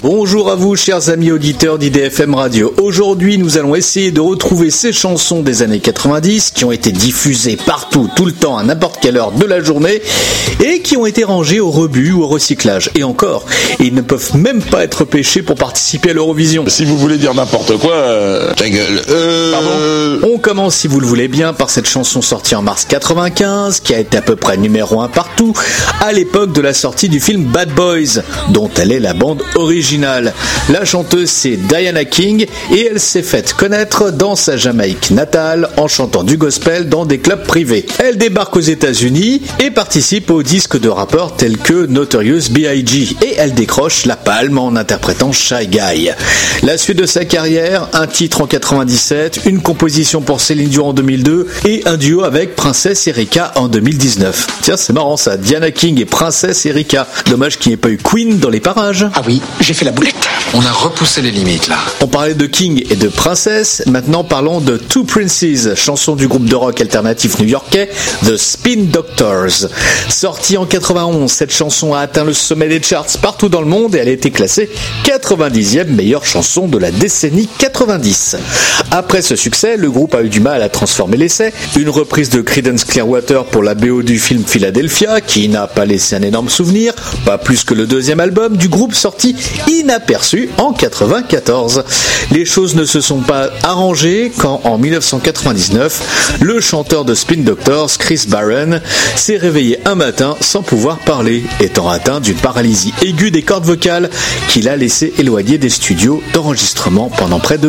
Bonjour à vous, chers amis auditeurs d'IDFM Radio. Aujourd'hui, nous allons essayer de retrouver ces chansons des années 90 qui ont été diffusées partout, tout le temps, à n'importe quelle heure de la journée et qui ont été rangées au rebut ou au recyclage. Et encore, ils ne peuvent même pas être pêchés pour participer à l'Eurovision. Si vous voulez dire n'importe quoi, ta gueule. Pardon ? On commence, si vous le voulez bien, par cette chanson sortie en mars 95, qui a été à peu près numéro 1 partout, à l'époque de la sortie du film Bad Boys, dont elle est la bande originale. La chanteuse, c'est Diana King, et elle s'est faite connaître dans sa Jamaïque natale en chantant du gospel dans des clubs privés. Elle débarque aux États-Unis et participe aux disques de rappeurs tels que Notorious B.I.G. et elle décroche la palme en interprétant Shy Guy. La suite de sa carrière, un titre en 97, une composition pour Céline Dion en 2002 et un duo avec Princess Erika en 2019. Tiens, c'est marrant ça, Diana King et Princess Erika. Dommage qu'il n'y ait pas eu Queen dans les parages. Ah oui, j'ai fait la boulette. On a repoussé les limites là. On parlait de King et de Princess, maintenant parlons de Two Princes, chanson du groupe de rock alternatif new-yorkais The Spin Doctors. Sortie en 91, cette chanson a atteint le sommet des charts partout dans le monde et elle a été classée 90e meilleure chanson de la décennie 90. Après ce succès, le groupe a eu du mal à transformer l'essai. Une reprise de Creedence Clearwater pour la BO du film Philadelphia, qui n'a pas laissé un énorme souvenir, pas plus que le deuxième album du groupe sorti inaperçu en 94. Les choses ne se sont pas arrangées quand, en 1999, le chanteur de Spin Doctors, Chris Barron, s'est réveillé un matin sans pouvoir parler, étant atteint d'une paralysie aiguë des cordes vocales qui l'a laissé éloigné des studios d'enregistrement pendant près de